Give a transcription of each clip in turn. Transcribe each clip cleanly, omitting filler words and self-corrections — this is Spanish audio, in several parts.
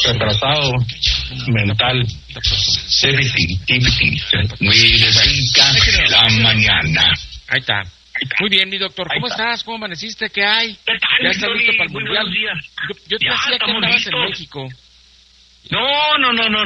retrasado mental. 9:05 la mañana. Ahí está. Muy bien, mi doctor. ¿Cómo estás? ¿Cómo amaneciste? ¿Qué hay? ¿Qué tal, ¿Ya estás listo para el Muy mundial? buenos días. Yo te Ya decía que estamos andabas listos. en México. No.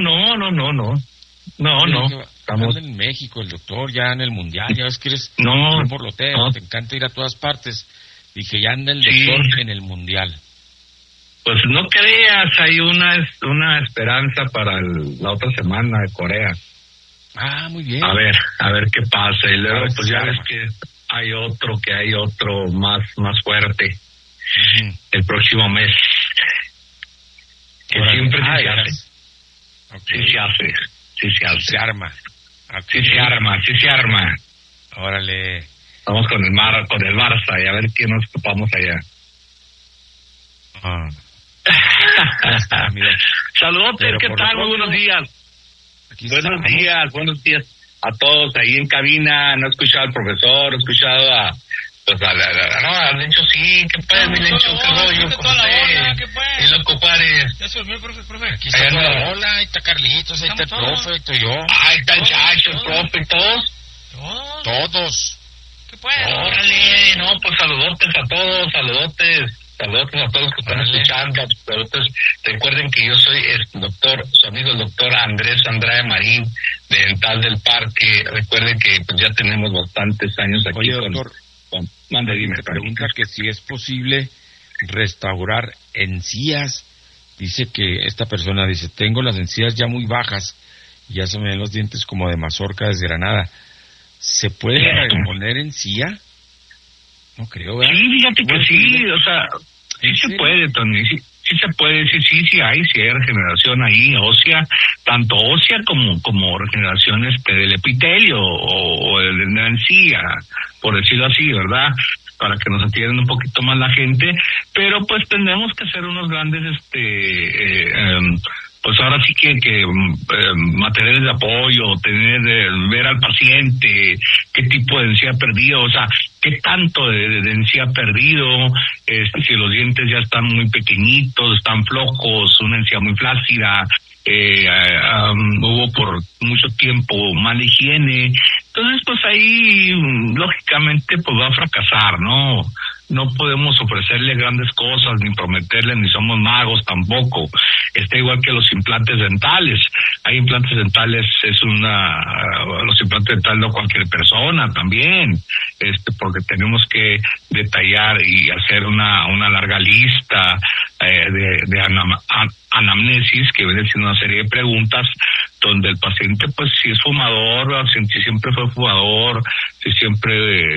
Estamos en México, el doctor, ya en el mundial. Ya ves que eres un borlotero, no. te encanta ir a todas partes. Dije, ya anda el Sí. doctor en el mundial. Pues no creas, hay una esperanza para la otra semana de Corea. Ah, muy bien. A ver qué pasa. Y luego ver, pues ya se ves arma. que hay otro más fuerte Ujú. el próximo mes. Que Órale. siempre sí se ya hace. ves. Ok. Sí se hace. Se arma. Ok. Sí se arma. Órale. Vamos con el Barça y a ver quién nos topamos allá. Ah. Ya está, mira. Saludos, Pero ¿qué por tal? lo Muy pronto, buenos días. Aquí Buenos estamos. buenos días a todos ahí en cabina. No he escuchado al profesor, he escuchado a Lencho, sí, ¿qué pues, mi Lencho? ¿Qué rollo? Toda la bola, ¿qué pues? Y loco, padre. Ya se durmió, profe. Aquí está Allá toda anda. la bola, ahí está Carlitos, ahí está el Estamos todos. profe, ahí estoy yo. Ahí está el Chacho, el profe y todos. Todos. ¿Qué pues? Órale, no, pues saludotes a todos, saludotes a todos que están Órale. escuchando. Saludotes. Recuerden que yo soy el doctor, su amigo el doctor Andrés Andrade Marín, de Dental del Parque. Recuerden que pues ya tenemos bastantes años aquí. Oye, doctor, Mande, dime. me pregunta que si es posible restaurar encías. Dice que esta persona dice, tengo las encías ya muy bajas y ya se me ven los dientes como de mazorca desgranada. ¿Se puede reponer encía? No creo, ¿verdad? Sí, fíjate que sí, o sea, sí ¿En se serio? puede, Tony, sí se puede, sí hay regeneración ahí, ósea, tanto ósea como regeneración del epitelio o de la encía, por decirlo así, ¿verdad? Para que nos entiendan un poquito más la gente, pero pues tenemos que hacer unos grandes, pues ahora sí que materiales de apoyo, ver al paciente, qué tipo de encía ha perdido, o sea, qué tanto de encía ha perdido, si los dientes ya están muy pequeñitos, están flojos, una encía muy flácida, hubo por mucho tiempo mala higiene, entonces pues ahí lógicamente pues va a fracasar, ¿no? No podemos ofrecerle grandes cosas, ni prometerle, ni somos magos tampoco. Está igual que los implantes dentales. Hay implantes dentales, los implantes dentales no cualquier persona también, porque tenemos que detallar y hacer una larga lista de anamnesis, que viene siendo una serie de preguntas donde el paciente, pues, si es fumador, si siempre fue fumador, si siempre,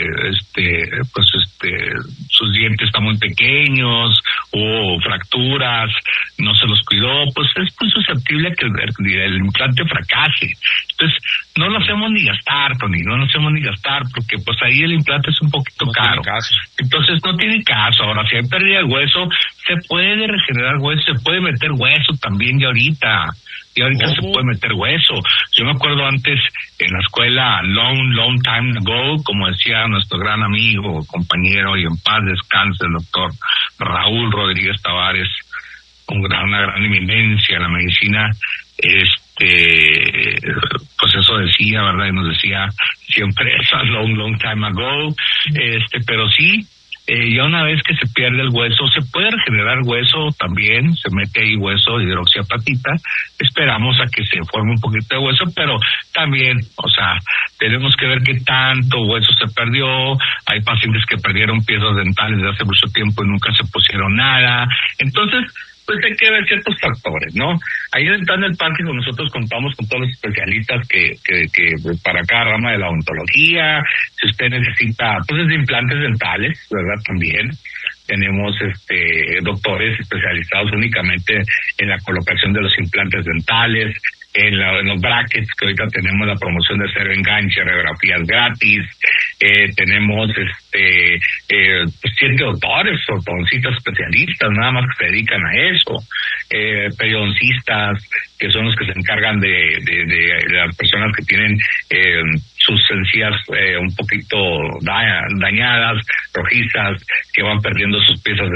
sus dientes están muy pequeños, o fracturas, no se los cuidó, pues es muy susceptible a que el implante fracase. Entonces, no lo hacemos ni gastar, Tony, porque pues ahí el implante es un poquito caro. Entonces, no tiene caso. Ahora, si hay pérdida de hueso, se puede regenerar hueso, se puede meter hueso también ya ahorita. Y ahorita se puede meter hueso. Yo me acuerdo antes en la escuela, long time ago, como decía nuestro gran amigo, compañero y en paz descanse, el doctor Raúl Rodríguez Tavares, una gran eminencia en la medicina, pues eso decía, ¿verdad? Y nos decía siempre eso, long time ago, pero sí, ya una vez que se pierde el hueso, se puede regenerar hueso también, se mete ahí hueso, hidroxiapatita, esperamos a que se forme un poquito de hueso, pero también, o sea, tenemos que ver qué tanto hueso se perdió. Hay pacientes que perdieron piezas dentales de hace mucho tiempo y nunca se pusieron nada, entonces pues hay que ver ciertos factores, ¿no? Ahí en el parque con nosotros contamos con todos los especialistas que para cada rama de la odontología. Si usted necesita, pues de implantes dentales, ¿verdad? También tenemos doctores especializados únicamente en la colocación de los implantes dentales, en los brackets, que ahorita tenemos la promoción de cero enganche, radiografías gratis, tenemos 7 doctores, ortodoncistas especialistas, nada más que se dedican a eso, periodoncistas, que son los que se encargan de las personas que tienen sus encías un poquito dañadas, rojizas, que van perdiendo sus piezas